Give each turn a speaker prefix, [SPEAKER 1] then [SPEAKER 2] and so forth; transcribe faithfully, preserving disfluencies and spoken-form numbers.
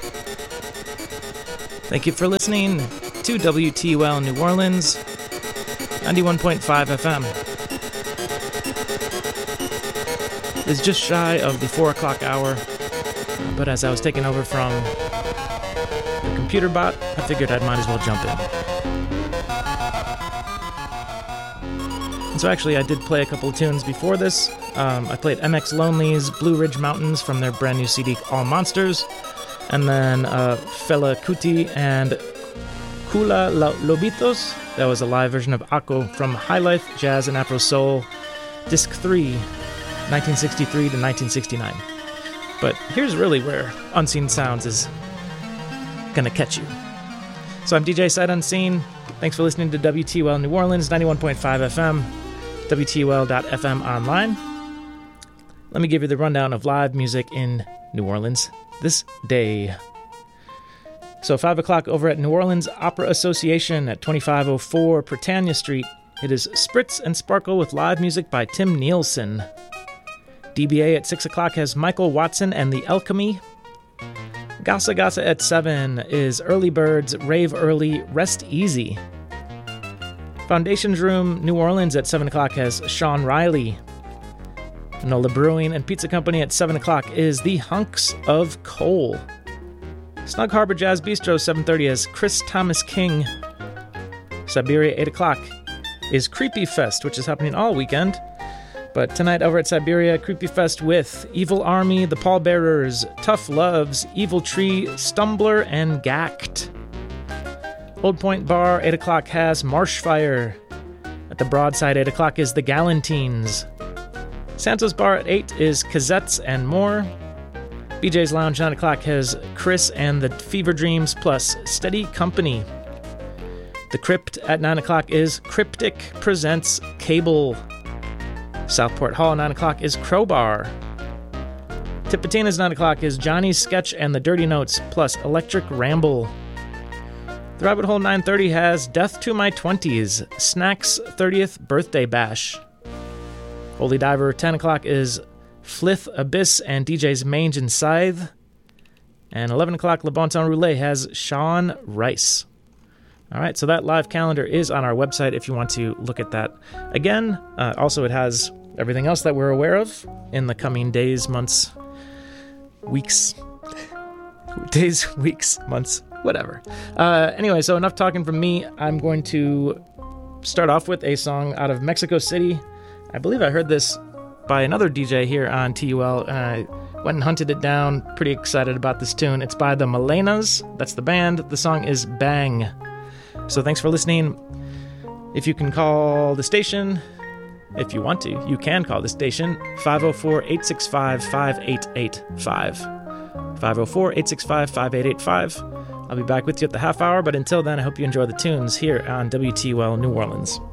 [SPEAKER 1] Thank you for listening to W T U L New Orleans, ninety-one point five F M. It's just shy of the four o'clock hour, but as I was taking over from the computer bot, I figured I might as well jump in. And so actually I did play a couple of tunes before this. Um, I played M X Lonely's Blue Ridge Mountains from their brand new C D All Monsters, and then uh, Fela Kuti and Kula Lobitos. That was a live version of Akko from High Life, Jazz and Afro Soul, Disc three, nineteen sixty-three to nineteen sixty-nine. But here's really where Unseen Sounds is gonna catch you. So I'm D J Sight Unseen. Thanks for listening to W T U L New Orleans, ninety-one point five F M, W T U L dot F M online. Let me give you the rundown of live music in New Orleans this day. So five o'clock over at New Orleans Opera Association at twenty-five oh four Britannia Street. It is Spritz and Sparkle with live music by Tim Nielsen. D B A at six o'clock has Michael Watson and the Alchemy. Gasa Gasa at seven is Early Birds, Rave Early, Rest Easy. Foundations Room, New Orleans at seven o'clock has Sean Riley. Nola Brewing and Pizza Company at seven o'clock is The Hunks of Coal. Snug Harbor Jazz Bistro, seven thirty has Chris Thomas King. Siberia, eight o'clock is Creepy Fest, which is happening all weekend. But tonight over at Siberia, Creepy Fest with Evil Army, The Pallbearers, Tough Loves, Evil Tree, Stumbler, and Gacked. Old Point Bar, eight o'clock has Marshfire. At the Broadside, eight o'clock is The Galantines. Santos Bar at eight is Cazettes and More. B J's Lounge, nine o'clock has Chris and the Fever Dreams plus Steady Company. The Crypt at nine o'clock is Cryptic Presents Cable. Southport Hall, nine o'clock is Crowbar. Tipitina's, nine o'clock is Johnny's Sketch and the Dirty Notes plus Electric Ramble. The Rabbit Hole, nine thirty has Death to My twenties, Snacks thirtieth Birthday Bash. Holy Diver, ten o'clock is Flith Abyss and D J's Mange and Scythe. And eleven o'clock, Le Bon Temps Roulette has Sean Rice. All right, so that live calendar is on our website if you want to look at that again. Uh, also, it has everything else that we're aware of in the coming days, months, weeks, days, weeks, months, whatever. Uh, anyway, so enough talking from me. I'm going to start off with a song out of Mexico City. I believe I heard this by another D J here on T U L, and I went and hunted it down. Pretty excited about this tune. It's by the Melenas. That's the band. The song is Bang. So thanks for listening. If you can call the station, if you want to, you can call the station, five oh four, eight six five, five eight eight five. five oh four, eight six five, five eight eight five. I'll be back with you at the half hour, but until then, I hope you enjoy the tunes here on W T U L New Orleans.